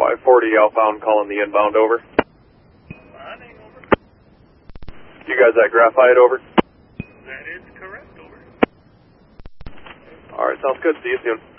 540 outbound calling the inbound, over. Landing, over. You guys at Graphite, over? That is correct, over. Alright, sounds good. See you soon.